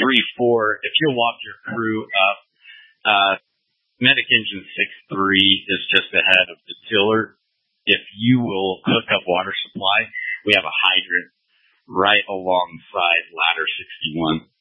3-4, if you'll walk your crew up, Medic Engine 6-3 is just ahead of the tiller. If you will hook up water supply, we have a hydrant right alongside ladder 61.